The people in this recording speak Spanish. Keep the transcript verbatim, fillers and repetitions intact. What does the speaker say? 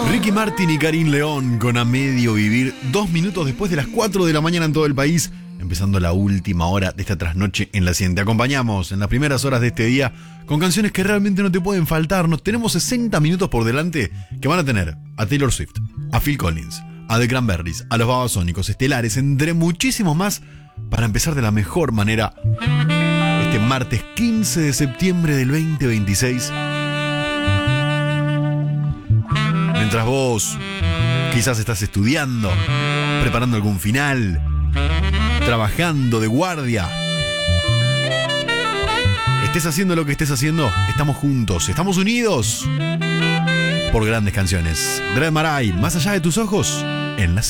Ricky Martin y Karin León con A Medio Vivir, dos minutos después de las cuatro de la mañana en todo el país, empezando la última hora de esta trasnoche en la cien. Te acompañamos en las primeras horas de este día con canciones que realmente no te pueden faltar. Nos tenemos sesenta minutos por delante que van a tener a Taylor Swift, a Phil Collins, a The Cranberries, a los Babasónicos, Estelares, entre muchísimos más, para empezar de la mejor manera este martes quince de septiembre del veinte veintiséis. Mientras vos quizás estás estudiando, preparando algún final, trabajando de guardia, estés haciendo lo que estés haciendo, estamos juntos, estamos unidos por grandes canciones. Dread Marai, más allá de tus ojos, en la